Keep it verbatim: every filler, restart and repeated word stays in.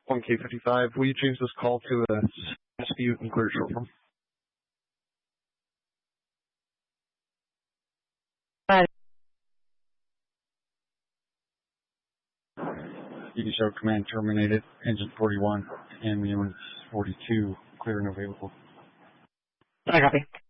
one K fifty-five, will you change this call to a dispute and clear it short form? You can show command terminated, engine forty-one, ambulance forty-two, clear and available. I copy.